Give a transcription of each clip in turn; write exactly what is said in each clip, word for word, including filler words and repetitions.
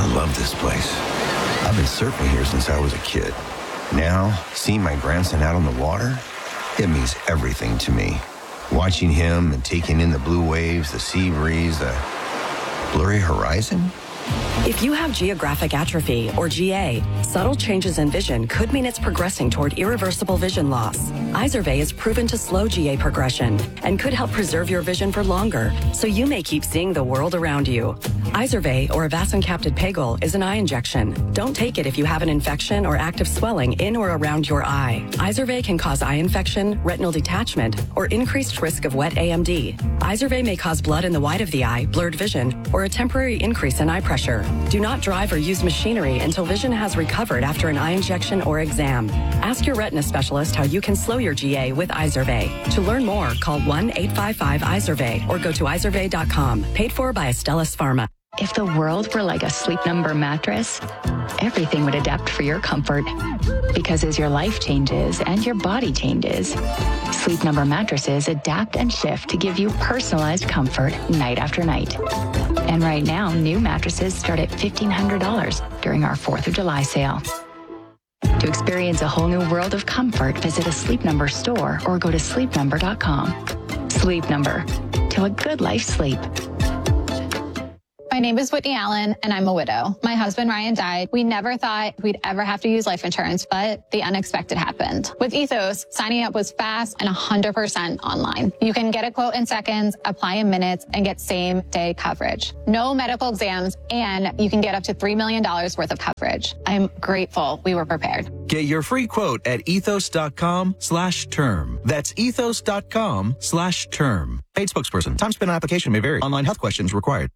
I love this place. I've been surfing here since I was a kid. Now, seeing my grandson out on the water, it means everything to me. Watching him and taking in the blue waves, the sea breeze, the blurry horizon. If you have geographic atrophy, or G A, subtle changes in vision could mean it's progressing toward irreversible vision loss. Izervay is proven to slow G A progression and could help preserve your vision for longer, so you may keep seeing the world around you. Izervay, or avacincaptad pegol, is an eye injection. Don't take it if you have an infection or active swelling in or around your eye. Izervay can cause eye infection, retinal detachment, or increased risk of wet A M D. Izervay may cause blood in the white of the eye, blurred vision, or a temporary increase in eye pressure. Do not drive or use machinery until vision has recovered after an eye injection or exam. Ask your retina specialist how you can slow your G A with Izervay. To learn more, call one eight five five Izervay or go to izervay dot com. Paid for by Astellas Pharma. If the world were like a Sleep Number mattress, everything would adapt for your comfort. Because as your life changes and your body changes, Sleep Number mattresses adapt and shift to give you personalized comfort night after night. And right now, new mattresses start at fifteen hundred dollars during our fourth of July sale. To experience a whole new world of comfort, visit a Sleep Number store or go to sleep number dot com. Sleep Number. To a good life sleep. My name is Whitney Allen, and I'm a widow. My husband, Ryan, died. We never thought we'd ever have to use life insurance, but the unexpected happened. With Ethos, signing up was fast and one hundred percent online. You can get a quote in seconds, apply in minutes, and get same-day coverage. No medical exams, and you can get up to three million dollars worth of coverage. I'm grateful we were prepared. Get your free quote at ethos dot com slash term. That's ethos dot com slash term. Paid spokesperson. Time spent on application may vary. Online health questions required.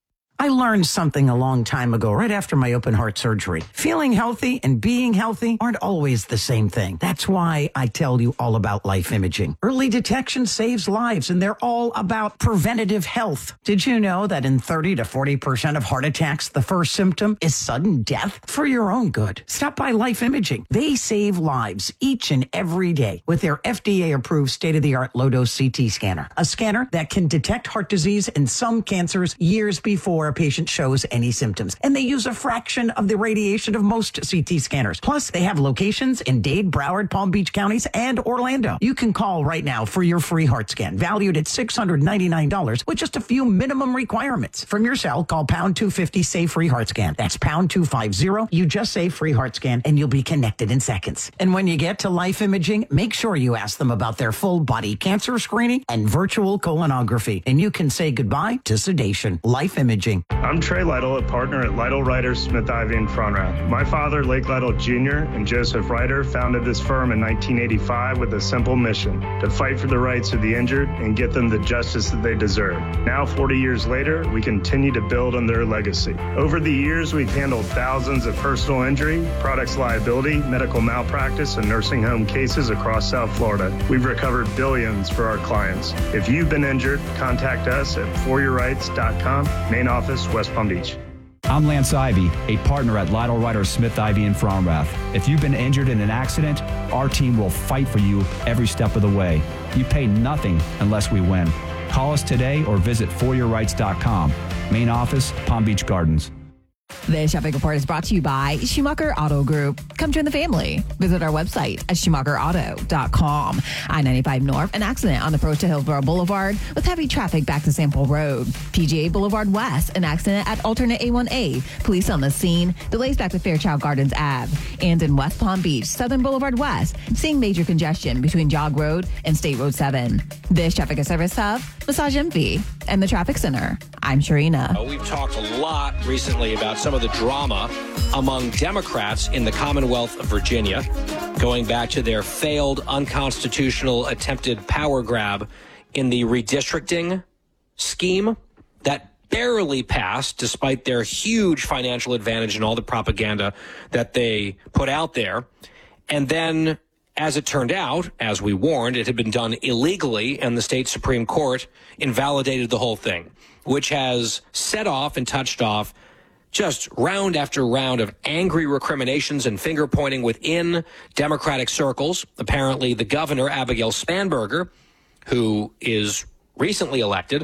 I learned something a long time ago, right after my open heart surgery. Feeling healthy and being healthy aren't always the same thing. That's why I tell you all about Life Imaging. Early detection saves lives, and they're all about preventative health. Did you know that in thirty to forty percent of heart attacks, the first symptom is sudden death? For your own good, stop by Life Imaging. They save lives each and every day with their F D A-approved state-of-the-art low-dose C T scanner, a scanner that can detect heart disease and some cancers years before a patient shows any symptoms. And they use a fraction of the radiation of most C T scanners. Plus, they have locations in Dade, Broward, Palm Beach counties, and Orlando. You can call right now for your free heart scan, valued at six hundred ninety-nine dollars with just a few minimum requirements. From your cell, call pound two fifty, say free heart scan. That's pound two fifty. You just say free heart scan, and you'll be connected in seconds. And when you get to Life Imaging, make sure you ask them about their full body cancer screening and virtual colonography. And you can say goodbye to sedation. Life Imaging. I'm Trey Lytle, a partner at Lytle Ryder Smith Ivy in Frontrath. My father, Lake Lytle Junior, and Joseph Ryder founded this firm in nineteen eighty-five with a simple mission: to fight for the rights of the injured and get them the justice that they deserve. Now, forty years later, we continue to build on their legacy. Over the years, we've handled thousands of personal injury, products liability, medical malpractice, and nursing home cases across South Florida. We've recovered billions for our clients. If you've been injured, contact us at for your rights dot com, main office, West Palm Beach. I'm Lance Ivy, a partner at Lytle Ryder Smith Ivy in Frontrath. If you've been injured in an accident, our team will fight for you every step of the way. You pay nothing unless we win. Call us today or visit for your rights dot com. Main office, Palm Beach Gardens. This traffic report is brought to you by Schumacher Auto Group. Come join the family. Visit our website at schumacher auto dot com. I ninety-five North, an accident on the approach to Hillsborough Boulevard with heavy traffic back to Sample Road. P G A Boulevard West, an accident at alternate A one A. Police on the scene. Delays back to Fairchild Gardens Avenue. And in West Palm Beach, Southern Boulevard West, seeing major congestion between Jog Road and State Road seven. This traffic is service of Massage M V and the Traffic Center. I'm Sharina. Uh, we've talked a lot recently about some of the drama among Democrats in the Commonwealth of Virginia, going back to their failed unconstitutional attempted power grab in the redistricting scheme that barely passed despite their huge financial advantage and all the propaganda that they put out there. And then, as it turned out, as we warned, it had been done illegally, and the state Supreme Court invalidated the whole thing, which has set off and touched off just round after round of angry recriminations and finger pointing within Democratic circles. Apparently, the governor, Abigail Spanberger, who is recently elected,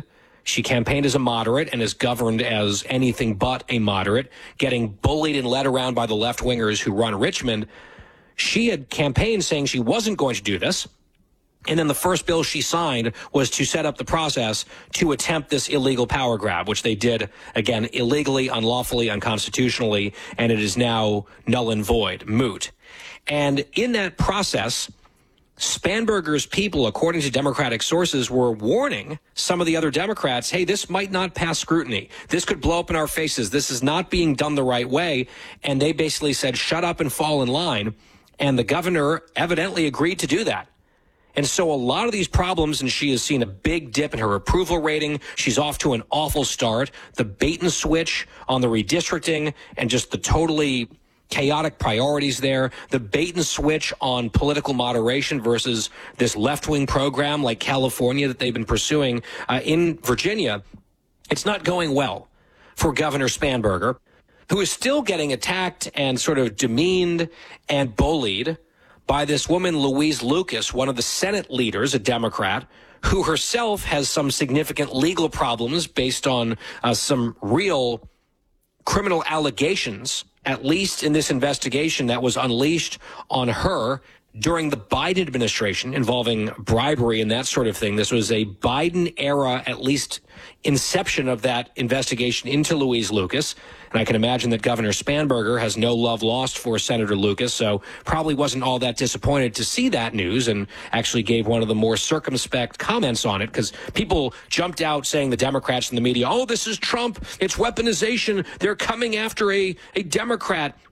She campaigned as a moderate and is governed as anything but a moderate, getting bullied and led around by the left-wingers who run Richmond. She had campaigned saying she wasn't going to do this. And then the first bill she signed was to set up the process to attempt this illegal power grab, which they did, again, illegally, unlawfully, unconstitutionally, and it is now null and void, moot. And in that process, Spanberger's people, according to Democratic sources, were warning some of the other Democrats, hey, this might not pass scrutiny. This could blow up in our faces. This is not being done the right way. And they basically said, shut up and fall in line. And the governor evidently agreed to do that. And so a lot of these problems, and she has seen a big dip in her approval rating. She's off to an awful start. The bait and switch on the redistricting and just the totally chaotic priorities there, the bait and switch on political moderation versus this left-wing program like California that they've been pursuing uh, in Virginia. It's not going well for Governor Spanberger, who is still getting attacked and sort of demeaned and bullied by this woman, Louise Lucas, one of the Senate leaders, a Democrat, who herself has some significant legal problems based on uh, some real criminal allegations, at least in this investigation that was unleashed on her during the Biden administration involving bribery and that sort of thing. This was a Biden era, at least inception of that investigation into Louise Lucas. And I can imagine that Governor Spanberger has no love lost for Senator Lucas, so probably wasn't all that disappointed to see that news and actually gave one of the more circumspect comments on it, because people jumped out saying, the Democrats and the media, oh, this is Trump. It's weaponization. They're coming after a, a Democrat.